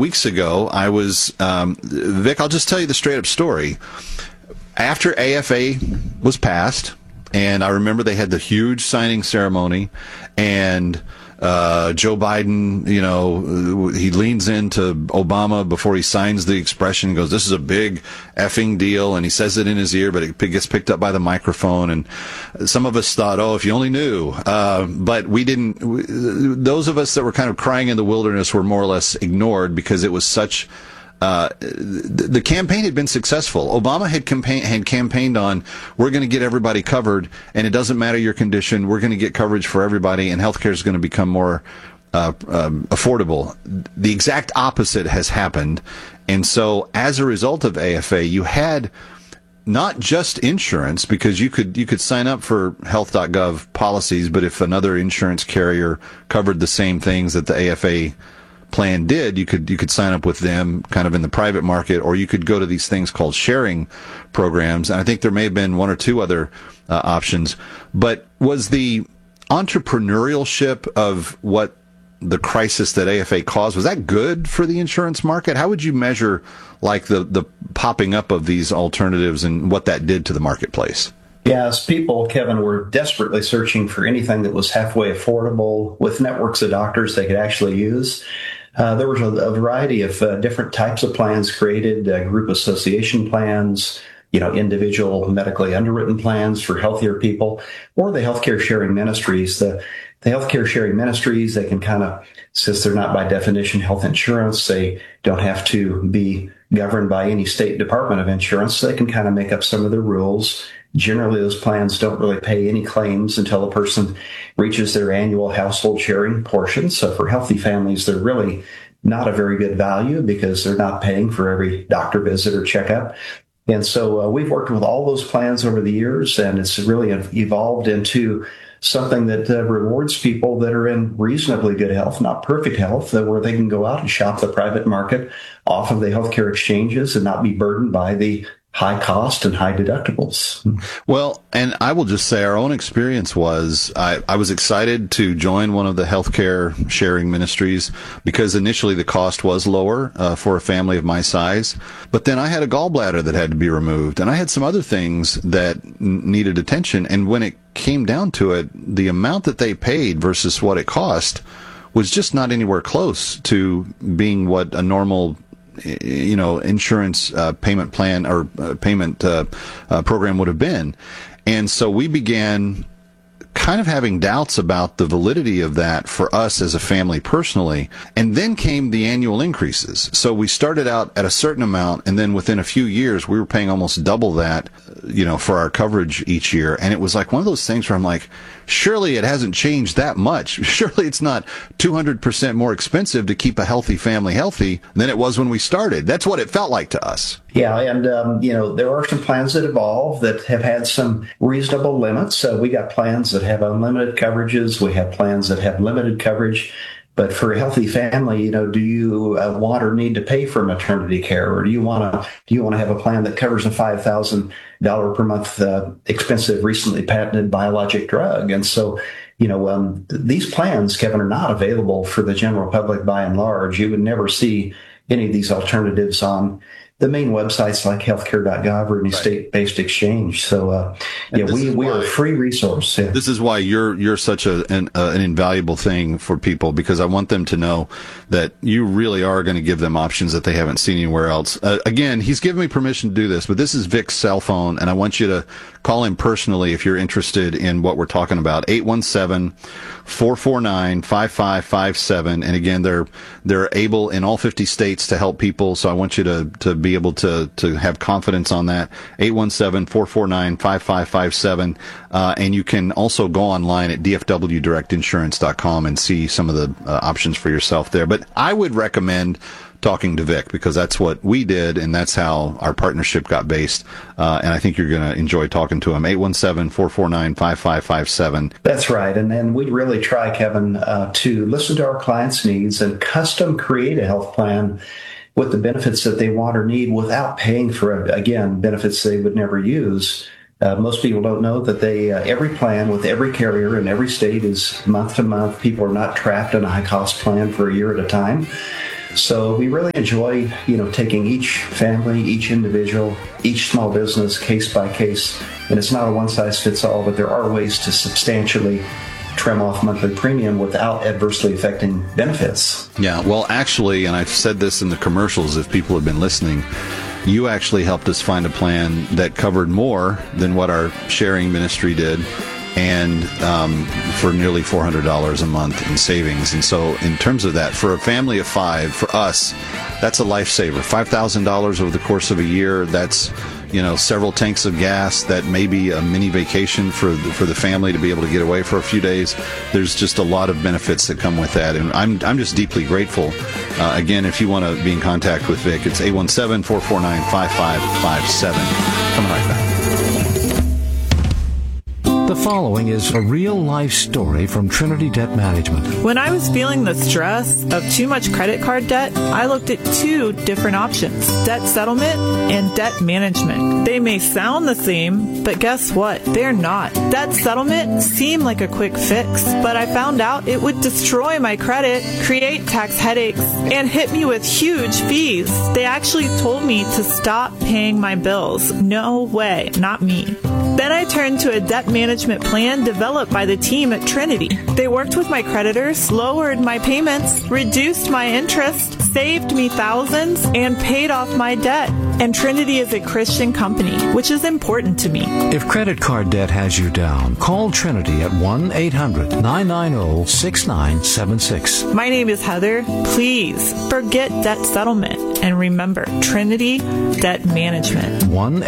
weeks ago, I was, Vic, I'll just tell you the straight up story. After AFA was passed, and I remember they had the huge signing ceremony, and Joe Biden, he leans into Obama before he signs the expression and goes, "This is a big effing deal," and he says it in his ear, but it gets picked up by the microphone, and some of us thought, "Oh, if you only knew," but we didn't. Those of us that were kind of crying in the wilderness were more or less ignored because it was such. The campaign had been successful. Obama had campaigned on, we're going to get everybody covered, and it doesn't matter your condition, we're going to get coverage for everybody, and healthcare is going to become more affordable. The exact opposite has happened, and so as a result of AFA, you had not just insurance, because you could sign up for health.gov policies, but if another insurance carrier covered the same things that the AFA plan did, you could sign up with them kind of in the private market, or you could go to these things called sharing programs. And I think there may have been one or two other options. But was the entrepreneurship of what the crisis that AFA caused, was that good for the insurance market? How would you measure like the popping up of these alternatives and what that did to the marketplace? Yes, people, Kevin, were desperately searching for anything that was halfway affordable with networks of doctors they could actually use. There was a variety of different types of plans created, group association plans, individual medically underwritten plans for healthier people, or the healthcare sharing ministries. The healthcare sharing ministries, they can kind of, since they're not by definition health insurance, they don't have to be governed by any state department of insurance, so they can kind of make up some of the rules. Generally, those plans don't really pay any claims until a person reaches their annual household sharing portion. So for healthy families, they're really not a very good value because they're not paying for every doctor visit or checkup. And so we've worked with all those plans over the years, and it's really evolved into something that rewards people that are in reasonably good health, not perfect health, where they can go out and shop the private market off of the healthcare exchanges and not be burdened by the high cost and high deductibles. Well, and I will just say our own experience was I was excited to join one of the healthcare sharing ministries because initially the cost was lower for a family of my size. But then I had a gallbladder that had to be removed, and I had some other things that needed attention. And when it came down to it, the amount that they paid versus what it cost was just not anywhere close to being what a normal insurance payment plan or payment program would have been. And so we began kind of having doubts about the validity of that for us as a family personally. And then came the annual increases. So we started out at a certain amount, and then within a few years, we were paying almost double that, for our coverage each year. And it was like one of those things where I'm like, surely it hasn't changed that much. Surely it's not 200% more expensive to keep a healthy family healthy than it was when we started. That's what it felt like to us. Yeah, and, there are some plans that evolve that have had some reasonable limits. We got plans that have unlimited coverages. We have plans that have limited coverage. But for a healthy family, do you want or need to pay for maternity care, or do you want to have a plan that covers a $5,000 per month expensive, recently patented biologic drug? And so, these plans, Kevin, are not available for the general public by and large. You would never see any of these alternatives on the main websites like healthcare.gov or any state-based exchange. So, we are a free resource. Yeah. This is why you're such an invaluable thing for people, because I want them to know that you really are going to give them options that they haven't seen anywhere else. Again, he's given me permission to do this, but this is Vic's cell phone, and I want you to call him personally if you're interested in what we're talking about. 817-449-5557. And again, they're able in all 50 states to help people, so I want you to be able to have confidence on that. 817-449-5557. And you can also go online at dfwdirectinsurance.com and see some of the options for yourself there. But I would recommend talking to Vic, because that's what we did, and that's how our partnership got based. And I think you're going to enjoy talking to him. 817-449-5557. That's right. And then we really try, Kevin, to listen to our clients' needs and custom create a health plan with the benefits that they want or need without paying for, again, benefits they would never use. Most people don't know that every plan with every carrier in every state is month to month. People are not trapped in a high-cost plan for a year at a time. So we really enjoy, taking each family, each individual, each small business case by case. And it's not a one-size-fits-all, but there are ways to substantially trim off monthly premium without adversely affecting benefits. Yeah, well, actually, and I've said this in the commercials if people have been listening, you actually helped us find a plan that covered more than what our sharing ministry did, and for nearly $400 a month in savings. And so in terms of that, for a family of 5, for us, that's a lifesaver. $5,000 over the course of a year, that's several tanks of gas, that may be a mini vacation for the family to be able to get away for a few days. There's just a lot of benefits that come with that, and I'm just deeply grateful. Again, if you want to be in contact with Vic, it's 817-449-5557. Coming right back. The following is a real-life story from Trinity Debt Management. When I was feeling the stress of too much credit card debt, I looked at 2 different options: debt settlement and debt management. They may sound the same, but guess what? They're not. Debt settlement seemed like a quick fix, but I found out it would destroy my credit, create tax headaches, and hit me with huge fees. They actually told me to stop paying my bills. No way, not me. Then I turned to a debt management plan developed by the team at Trinity. They worked with my creditors, lowered my payments, reduced my interest, saved me thousands, and paid off my debt. And Trinity is a Christian company, which is important to me. If credit card debt has you down, call Trinity at 1-800-990-6976. My name is Heather. Please forget debt settlement and remember Trinity Debt Management.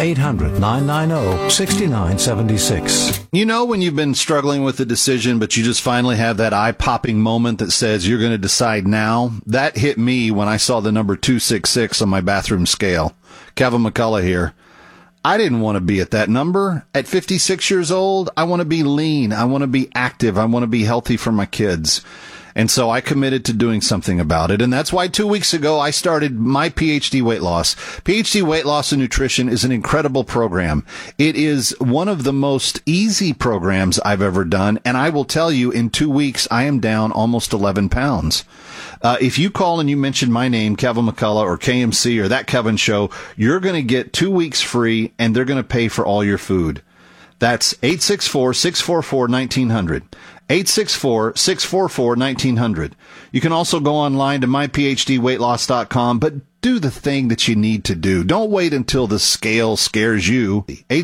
1-800-990-6976. When you've been struggling with a decision, but you just finally have that eye-popping moment that says you're going to decide now? That hit me when I saw the number 266 on my bathroom scale. Kevin McCullough here. I didn't want to be at that number. At 56 years old, I want to be lean. I want to be active. I want to be healthy for my kids. And so I committed to doing something about it. And that's why 2 weeks ago, I started my PhD Weight Loss. PhD Weight Loss and Nutrition is an incredible program. It is one of the most easy programs I've ever done. And I will tell you, in 2 weeks, I am down almost 11 pounds. If you call and you mention my name, Kevin McCullough or KMC or That Kevin Show, you're going to get 2 weeks free, and they're going to pay for all your food. That's 864-644-1900. 864-644-1900. You can also go online to myphdweightloss.com, but do the thing that you need to do. Don't wait until the scale scares you.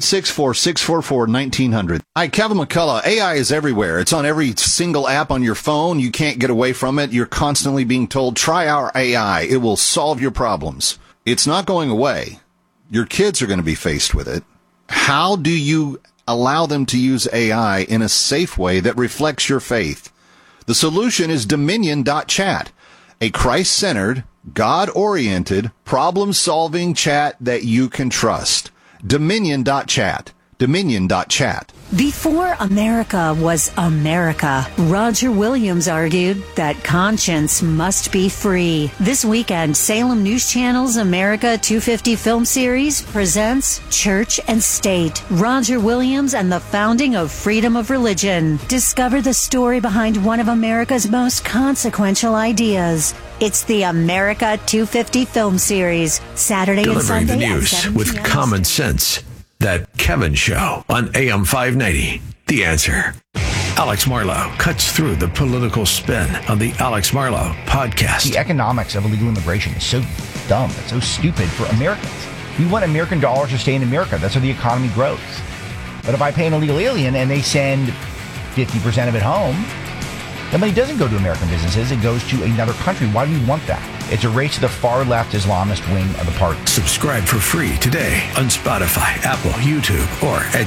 864-644-1900. Hi, Kevin McCullough. AI is everywhere. It's on every single app on your phone. You can't get away from it. You're constantly being told, try our AI. It will solve your problems. It's not going away. Your kids are going to be faced with it. How do you allow them to use AI in a safe way that reflects your faith? The solution is Dominion.chat, a Christ-centered, God-oriented, problem-solving chat that you can trust. Dominion.chat. Dominion.chat. Before America was America, Roger Williams argued that conscience must be free. This weekend, Salem News Channel's America 250 film series presents Church and State, Roger Williams and the Founding of Freedom of Religion. Discover the story behind one of America's most consequential ideas. It's the America 250 film series, Saturday and Delivering Sunday the at news 7 with p.m. common sense. That Kevin Show on AM 590. The Answer. Alex Marlow cuts through the political spin on the Alex Marlow podcast. The economics of illegal immigration is so dumb. It's so stupid for Americans. We want American dollars to stay in America. That's how the economy grows. But if I pay an illegal alien and they send 50% of it home, the money doesn't go to American businesses. It goes to another country. Why do we want that? It's a race to the far left Islamist wing of the party. Subscribe for free today on Spotify, Apple, YouTube, or at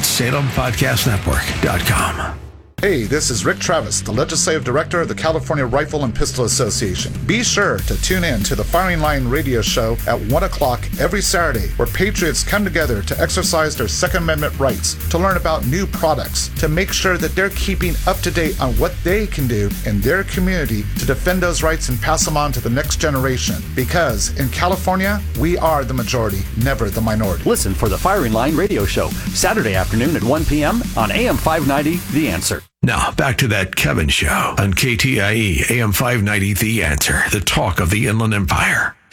SalemPodcastNetwork.com. Hey, this is Rick Travis, the Legislative Director of the California Rifle and Pistol Association. Be sure to tune in to the Firing Line radio show at 1 o'clock every Saturday, where patriots come together to exercise their Second Amendment rights, to learn about new products, to make sure that they're keeping up to date on what they can do in their community to defend those rights and pass them on to the next generation. Because in California, we are the majority, never the minority. Listen for the Firing Line radio show, Saturday afternoon at 1 p.m. on AM 590, The Answer. Now, back to that Kevin Show on KTIE AM 590, The Answer, the talk of the Inland Empire.